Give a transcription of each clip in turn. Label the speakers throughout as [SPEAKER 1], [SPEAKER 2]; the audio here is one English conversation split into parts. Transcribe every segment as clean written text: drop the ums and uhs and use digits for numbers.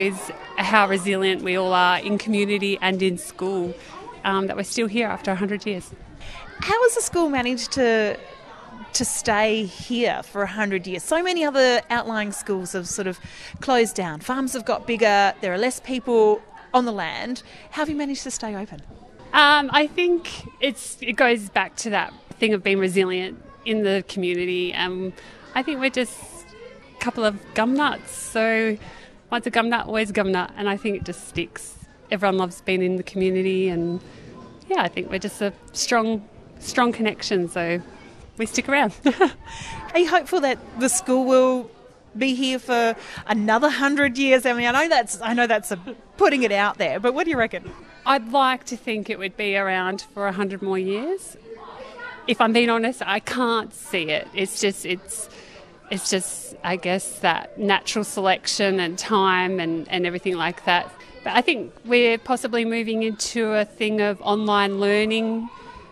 [SPEAKER 1] is how resilient we all are in community and in school, that we're still here after 100 years.
[SPEAKER 2] How has the school managed to stay here for 100 years? So many other outlying schools have sort of closed down. Farms have got bigger. There are less people on the land. How have you managed to stay open?
[SPEAKER 1] I think it goes back to that thing of being resilient in the community. I think we're just a couple of gum nuts. So once a gum nut, always a gum nut. And I think it just sticks. Everyone loves being in the community. And yeah, I think we're just a strong connection. So we stick around.
[SPEAKER 2] Are you hopeful that the school will be here for another 100 years? I mean, I know that's putting it out there, but what do you reckon?
[SPEAKER 1] I'd like to think it would be around for 100 more years. If I'm being honest, I can't see it. It's just, I guess, that natural selection and time and everything like that. But I think we're possibly moving into a thing of online learning.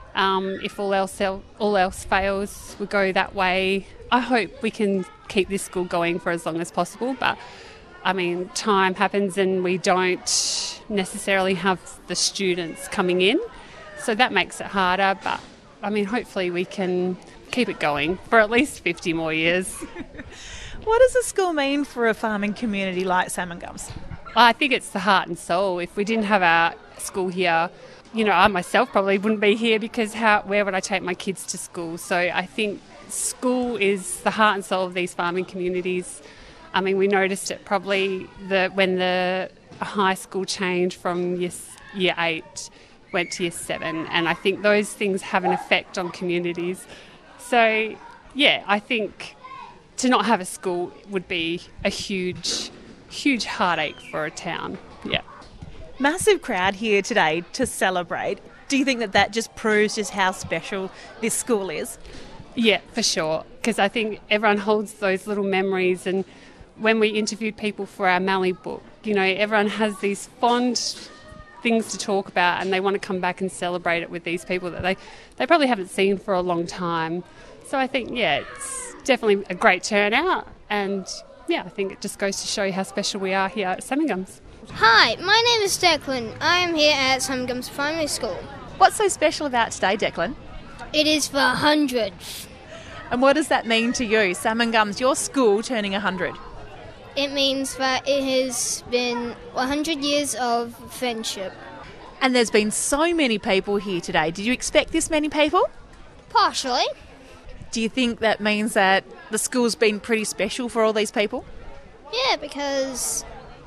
[SPEAKER 1] If all else fails, we go that way. I hope we can keep this school going for as long as possible, but I mean, time happens and we don't necessarily have the students coming in, so that makes it harder, but I mean, hopefully we can keep it going for at least 50 more years.
[SPEAKER 2] What does a school mean for a farming community like Salmon Gums?
[SPEAKER 1] I think it's the heart and soul. If we didn't have our school here, you know, I myself probably wouldn't be here because where would I take my kids to school? So I think school is the heart and soul of these farming communities. I mean, we noticed it probably when the high school changed from year 8 went to year 7, and I think those things have an effect on communities. So, yeah, I think to not have a school would be a huge heartache for a town. Yeah.
[SPEAKER 2] Massive crowd here today to celebrate. Do you think that just proves just how special this school is?
[SPEAKER 1] Yeah, for sure, because I think everyone holds those little memories, and when we interviewed people for our Mallee book, you know, everyone has these fond things to talk about and they want to come back and celebrate it with these people that they probably haven't seen for a long time. So I think, yeah, it's definitely a great turnout, and yeah, I think it just goes to show you how special we are here at Salmon Gums.
[SPEAKER 3] Hi, my name is Declan. I am here at Salmon Gums Primary School.
[SPEAKER 2] What's so special about today, Declan?
[SPEAKER 3] It is for 100th.
[SPEAKER 2] And what does that mean to you? Salmon Gums, your school turning 100.
[SPEAKER 3] It means that it has been 100 years of friendship.
[SPEAKER 2] And there's been so many people here today. Did you expect this many people?
[SPEAKER 3] Partially.
[SPEAKER 2] Do you think that means that the school's been pretty special for all these people?
[SPEAKER 3] Yeah, because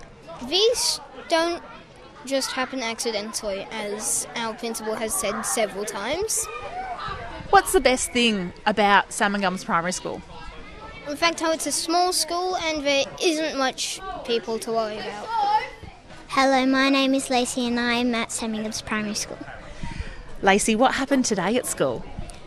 [SPEAKER 3] these don't just happen accidentally, as our principal has said several times.
[SPEAKER 2] What's the best thing about Salmon Gums Primary School?
[SPEAKER 3] In fact, how it's a small school and there isn't much people to worry about.
[SPEAKER 4] Hello, my name is Lacey and I'm at Salmon Gums Primary School.
[SPEAKER 2] Lacey, what happened today at school?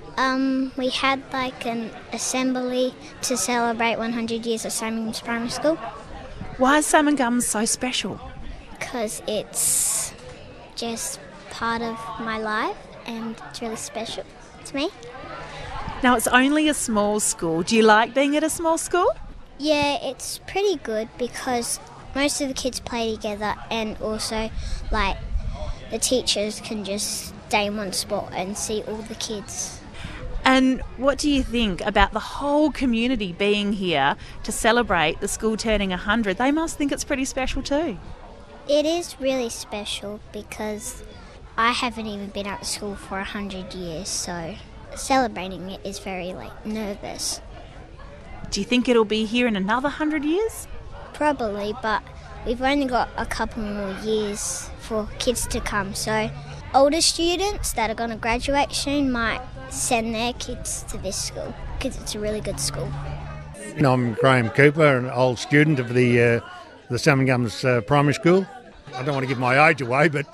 [SPEAKER 4] We had like an assembly to celebrate 100 years of Salmon Gums Primary School.
[SPEAKER 2] Why is Salmon Gums so special?
[SPEAKER 4] Because it's just part of my life and it's really special to me.
[SPEAKER 2] Now, it's only a small school. Do you like being at a small school?
[SPEAKER 4] Yeah, it's pretty good because most of the kids play together and also, like, the teachers can just stay in one spot and see all the kids.
[SPEAKER 2] And what do you think about the whole community being here to celebrate the school turning 100? They must think it's pretty special too.
[SPEAKER 4] It is really special because I haven't even been out of school for 100 years, so celebrating it is very, nervous.
[SPEAKER 2] Do you think it'll be here in another 100 years?
[SPEAKER 4] Probably, but we've only got a couple more years for kids to come, so older students that are going to graduate soon might send their kids to this school because it's a really good school.
[SPEAKER 5] I'm Graham Cooper, an old student of the Salmon Gums Primary School. I don't want to give my age away, but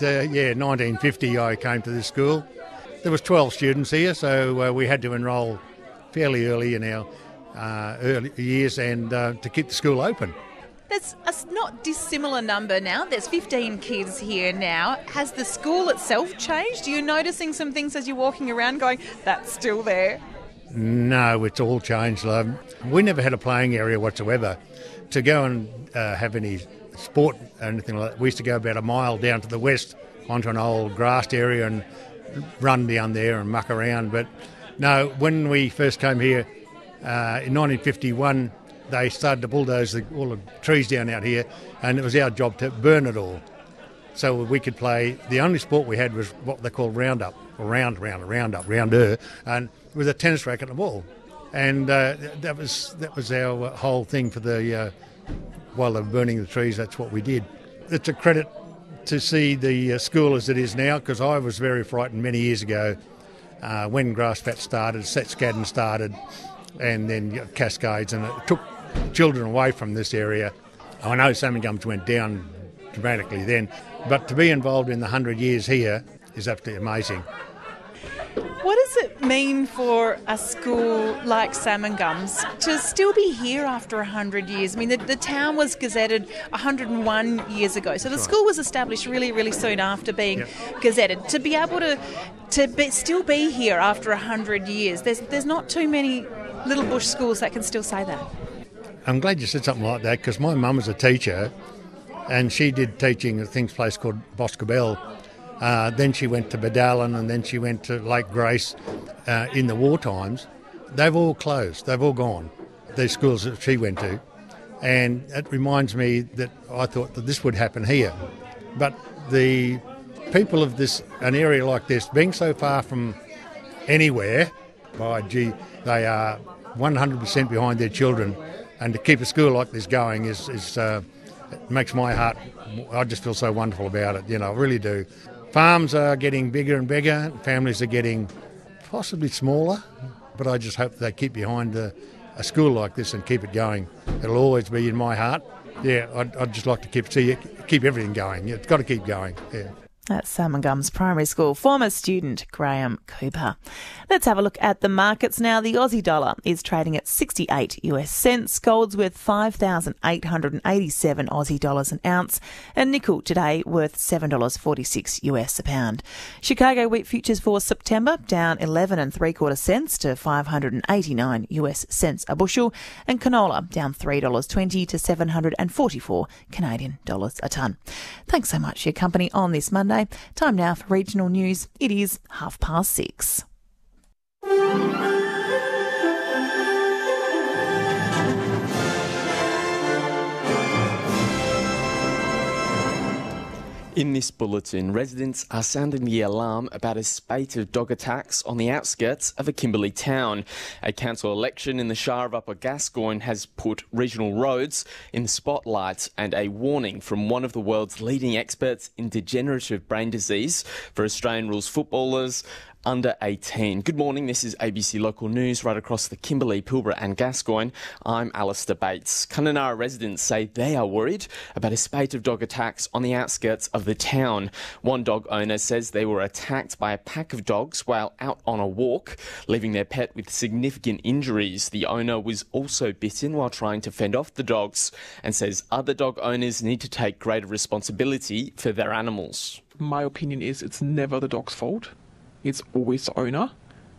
[SPEAKER 5] 1950 I came to this school. There was 12 students here, so we had to enrol fairly early in our early years and to keep the school open.
[SPEAKER 2] There's a not dissimilar number now. There's 15 kids here now. Has the school itself changed? Are you noticing some things as you're walking around going, that's still there?
[SPEAKER 5] No, it's all changed. We never had a playing area whatsoever. To go and have any sport or anything like that. We used to go about a mile down to the west onto an old grassed area and run down there and muck around. But no, when we first came here in 1951, they started to bulldoze all the trees down out here, and it was our job to burn it all. So we could play. The only sport we had was what they call roundup, or rounder, and with a tennis racket and a ball. And that was our whole thing for the while they were burning the trees. That's what we did. It's a credit to see the school as it is now, because I was very frightened many years ago when Grassfat started, Setscaddon started, and then Cascades, and it took children away from this area. I know Salmon Gums went down dramatically then, but to be involved in the 100 years here is absolutely amazing.
[SPEAKER 2] What does it mean for a school like Salmon Gums to still be here after 100 years? I mean, the town was gazetted 101 years ago, so the school was established really, really soon after being gazetted. To be able to still be here after 100 years, there's not too many little bush schools that can still say that.
[SPEAKER 5] I'm glad you said something like that, because my mum was a teacher, and she did teaching at a place called Boscobel. Then she went to Bedallen, and then she went to Lake Grace in the war times. They've all closed. They've all gone, these schools that she went to. And it reminds me that I thought that this would happen here. But the people of an area like this, being so far from anywhere, they are 100% behind their children. And to keep a school like this going is it makes my heart, I just feel so wonderful about it, I really do. Farms are getting bigger and bigger, families are getting possibly smaller, but I just hope they keep behind a school like this and keep it going. It'll always be in my heart. Yeah, I'd just like to keep everything going. It's got to keep going, yeah.
[SPEAKER 2] That's Salmon Gums Primary School former student Graham Cooper. Let's have a look at the markets now. The Aussie dollar is trading at 68 US cents. Gold's worth 5,887 Aussie dollars an ounce. And nickel today worth $7.46 US a pound. Chicago wheat futures for September down 11 3/4 cents to 589 US cents a bushel. And canola down $3.20 to 744 Canadian dollars a tonne. Thanks so much for your company on this Monday. Time now for regional news. It is 6:30.
[SPEAKER 6] In this bulletin, residents are sounding the alarm about a spate of dog attacks on the outskirts of a Kimberley town. A council election in the Shire of Upper Gascoyne has put regional roads in the spotlight, and a warning from one of the world's leading experts in degenerative brain disease for Australian rules footballers under 18. Good morning, this is ABC Local News right across the Kimberley, Pilbara and Gascoyne. I'm Alistair Bates. Kununurra residents say they are worried about a spate of dog attacks on the outskirts of the town. One dog owner says they were attacked by a pack of dogs while out on a walk, leaving their pet with significant injuries. The owner was also bitten while trying to fend off the dogs and says other dog owners need to take greater responsibility for their animals.
[SPEAKER 7] My opinion is it's never the dog's fault. It's always the owner.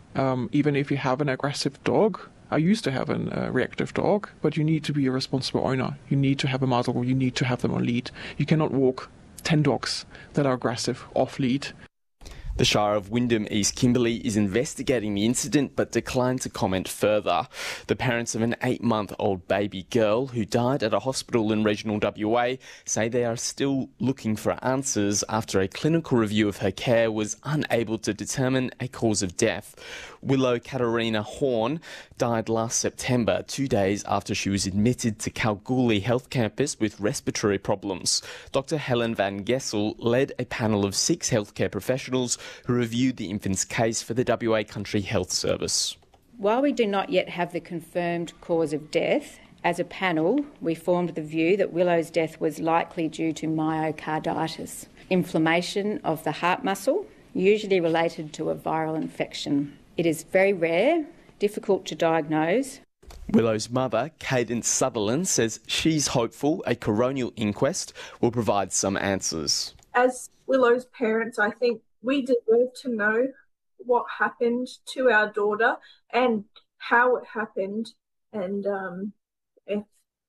[SPEAKER 7] Even if you have an aggressive dog, I used to have a reactive dog, but you need to be a responsible owner. You need to have a muzzle, you need to have them on lead. You cannot walk 10 dogs that are aggressive off lead.
[SPEAKER 6] The Shire of Wyndham East Kimberley is investigating the incident but declined to comment further. The parents of an 8-month-old baby girl who died at a hospital in regional WA say they are still looking for answers after a clinical review of her care was unable to determine a cause of death. Willow Katarina Horn died last September, 2 days after she was admitted to Kalgoorlie Health Campus with respiratory problems. Dr. Helen Van Gessel led a panel of 6 healthcare professionals who reviewed the infant's case for the WA Country Health Service.
[SPEAKER 8] While we do not yet have the confirmed cause of death, as a panel, we formed the view that Willow's death was likely due to myocarditis, inflammation of the heart muscle, usually related to a viral infection. It is very rare, difficult to diagnose.
[SPEAKER 6] Willow's mother, Cadence Sutherland, says she's hopeful a coronial inquest will provide some answers.
[SPEAKER 9] As Willow's parents, I think we deserve to know what happened to our daughter and how it happened, and if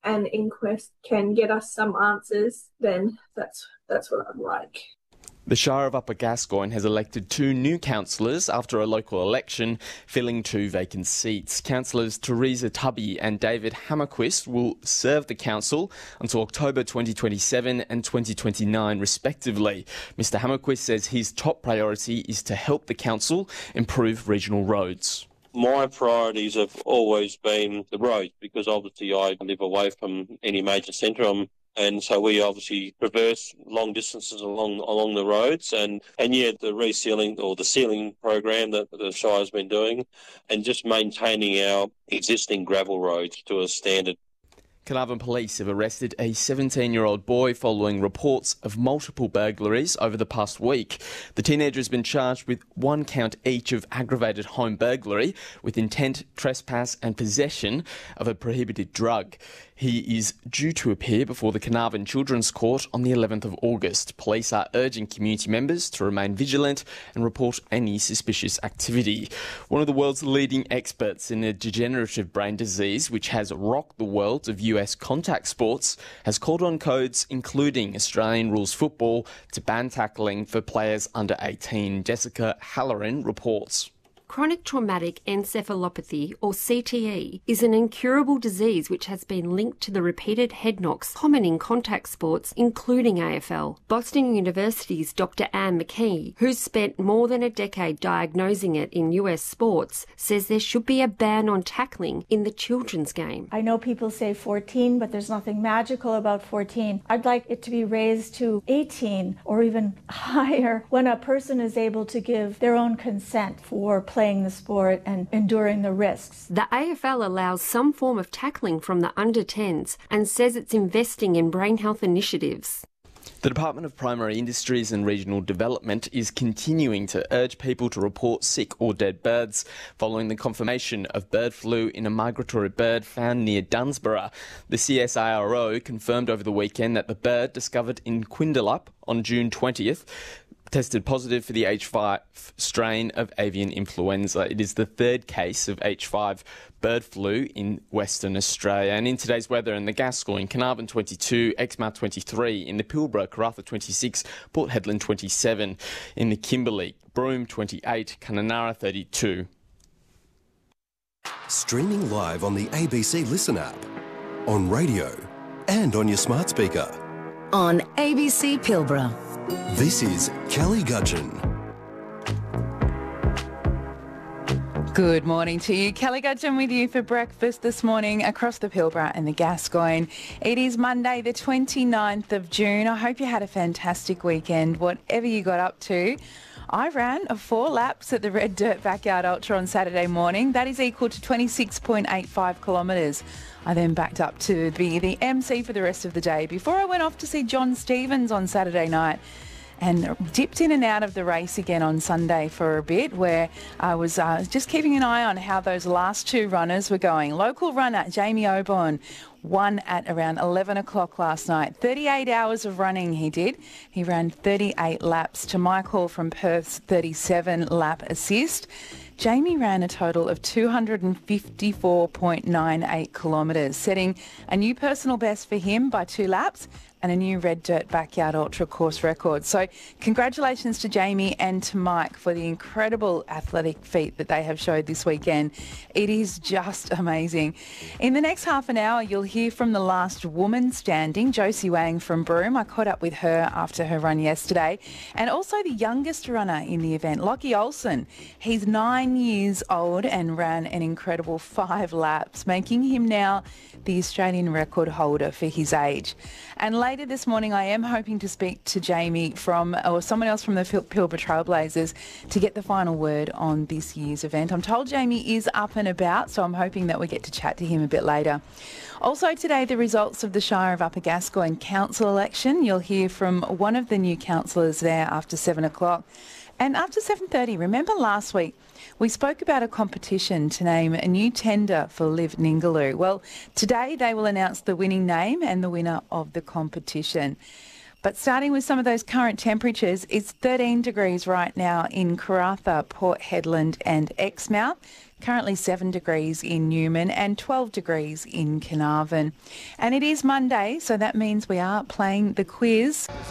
[SPEAKER 9] an inquest can get us some answers, then that's what I'd like.
[SPEAKER 6] The Shire of Upper Gascoyne has elected 2 new councillors after a local election, filling 2 vacant seats. Councillors Teresa Tubby and David Hammerquist will serve the council until October 2027 and 2029 respectively. Mr Hammerquist says his top priority is to help the council improve regional roads.
[SPEAKER 10] My priorities have always been the roads, because obviously I live away from any major centre. And so we obviously traverse long distances along the roads, and the resealing or the sealing program that the Shire's been doing, and just maintaining our existing gravel roads to a standard.
[SPEAKER 6] Carnarvon Police have arrested a 17-year-old boy following reports of multiple burglaries over the past week. The teenager has been charged with 1 count each of aggravated home burglary with intent, trespass and possession of a prohibited drug. He is due to appear before the Carnarvon Children's Court on the 11th of August. Police are urging community members to remain vigilant and report any suspicious activity. One of the world's leading experts in a degenerative brain disease which has rocked the world of US contact sports has called on codes, including Australian rules football, to ban tackling for players under 18. Jessica Halloran reports.
[SPEAKER 11] Chronic traumatic encephalopathy, or CTE, is an incurable disease which has been linked to the repeated head knocks common in contact sports, including AFL. Boston University's Dr. Anne McKee, who's spent more than a decade diagnosing it in US sports, says there should be a ban on tackling in the children's game.
[SPEAKER 12] I know people say 14, but there's nothing magical about 14. I'd like it to be raised to 18 or even higher when a person is able to give their own consent for playing the sport and enduring the risks.
[SPEAKER 11] The AFL allows some form of tackling from the under-10s and says it's investing in brain health initiatives.
[SPEAKER 6] The Department of Primary Industries and Regional Development is continuing to urge people to report sick or dead birds following the confirmation of bird flu in a migratory bird found near Dunsborough. The CSIRO confirmed over the weekend that the bird, discovered in Quindalup on June 20th, tested positive for the H5 strain of avian influenza. It is the 3rd case of H5 bird flu in Western Australia. And in today's weather, in the Gascoyne, Carnarvon 22, Exmouth 23, in the Pilbara, Karratha 26, Port Hedland 27, in the Kimberley, Broome 28, Kununurra 32.
[SPEAKER 13] Streaming live on the ABC Listen app, on radio and on your smart speaker.
[SPEAKER 14] On ABC Pilbara.
[SPEAKER 13] This is Kelly Gudgeon.
[SPEAKER 15] Good morning to you. Kelly Gudgeon with you for breakfast this morning across the Pilbara and the Gascoyne. It is Monday the 29th of June. I hope you had a fantastic weekend, whatever you got up to. I ran 4 laps at the Red Dirt Backyard Ultra on Saturday morning. That is equal to 26.85 kilometres. I then backed up to be the MC for the rest of the day before I went off to see John Stevens on Saturday night and dipped in and out of the race again on Sunday for a bit, where I was just keeping an eye on how those last 2 runners were going. Local runner Jamie Oborn won at around 11 o'clock last night. 38 hours of running he did. He ran 38 laps to Mike Hall from Perth's 37 lap assist. Jamie ran a total of 254.98 kilometres, setting a new personal best for him by 2 laps and a new Red Dirt Backyard Ultra course record. So congratulations to Jamie and to Mike for the incredible athletic feat that they have showed this weekend. It is just amazing. In the next half an hour, you'll hear from the last woman standing, Josie Wang from Broome. I caught up with her after her run yesterday. And also the youngest runner in the event, Lockie Olsen. He's 9 years old and ran an incredible 5 laps, making him now the Australian record holder for his age. And later this morning, I am hoping to speak to Jamie or someone else from the Pilbara Trailblazers to get the final word on this year's event. I'm told Jamie is up and about, so I'm hoping that we get to chat to him a bit later. Also today, the results of the Shire of Upper Gascoyne council election. You'll hear from one of the new councillors there after 7 o'clock. And after 7:30, remember last week we spoke about a competition to name a new tender for Live Ningaloo. Well, today they will announce the winning name and the winner of the competition. But starting with some of those current temperatures, it's 13 degrees right now in Karratha, Port Hedland and Exmouth. Currently 7 degrees in Newman and 12 degrees in Carnarvon. And it is Monday, so that means we are playing the quiz.